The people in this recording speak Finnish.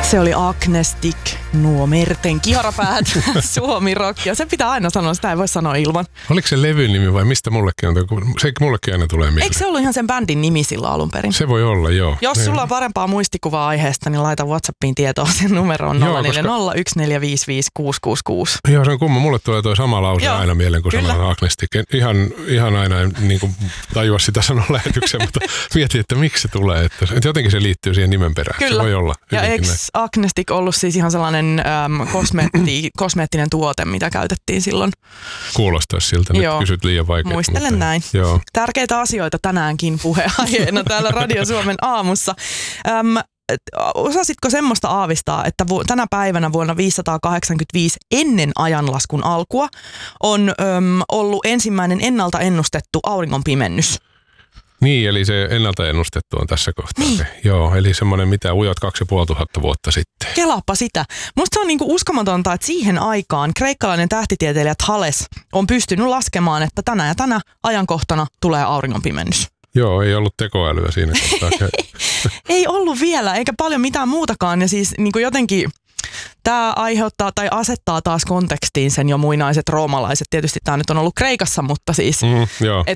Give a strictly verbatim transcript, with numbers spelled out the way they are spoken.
Se oli Agnestic, nuo merten kiharapäät, Suomi Rock. Ja se pitää aina sanoa, sitä ei voi sanoa ilman. Oliko se levyn nimi vai mistä mullekin on? Se mullekin aina tulee mieleen. Eikö se ollut ihan sen bändin nimi silloin alun perin? Se voi olla, joo. Jos ne, sulla on parempaa muistikuvaa aiheesta, niin laita WhatsAppiin tietoa sen numeroon nolla neljä nolla yksi neljä viisi viisi kuusi kuusi kuusi. Joo, se on kumma. Mulle tulee tuo sama lause joo, aina mieleen, kun sanoo Agnestic. Ihan, ihan aina en niin kuin tajua sitä sanon lähetyksen, mutta mietin, että miksi se tulee. Että, että jotenkin se liittyy siihen nimen perään. Kyllä. Se voi olla. Ja eikö Agnestic ollut siis ihan sellainen äm, kosmeetti, kosmeettinen tuote, mitä käytettiin silloin? Kuulostaisi siltä. Nyt joo, kysyt liian vaikeaa. Muistelen mutta, näin. Joo. Tärkeitä asioita tänäänkin puheenaiheena täällä Radio Suomen aamussa. Äm, Osasitko semmoista aavistaa, että vu- tänä päivänä vuonna viisisataakahdeksankymmentäviisi ennen ajanlaskun alkua on äm, ollut ensimmäinen ennalta ennustettu auringonpimennys? Niin, eli se ennalta ennustettu on tässä kohtaa. Niin. Joo, eli semmoinen mitä ujot kaksi ja puoli tuhatta vuotta sitten. Kelaappa sitä. Musta se on niinku uskomatonta, että siihen aikaan kreikkalainen tähtitieteilijä Thales on pystynyt laskemaan, että tänä ja tänä ajankohtana tulee auringonpimennys. Joo, ei ollut tekoälyä siinä kohtaa. Ei ollut vielä, eikä paljon mitään muutakaan. Ja siis niin kuin jotenkin tämä aiheuttaa tai asettaa taas kontekstiin sen jo muinaiset roomalaiset. Tietysti tämä nyt on ollut Kreikassa, mutta siis, mm, että